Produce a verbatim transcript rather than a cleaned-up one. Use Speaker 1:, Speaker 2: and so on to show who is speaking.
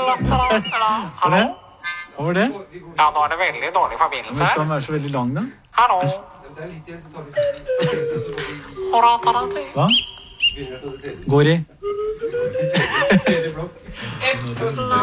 Speaker 1: Hva var det? Hva var det?
Speaker 2: Ja, nå er det veldig dårlig forbindelse.
Speaker 1: Men skal den være så veldig lang, da?
Speaker 2: Hallo.
Speaker 1: Hva? Går i.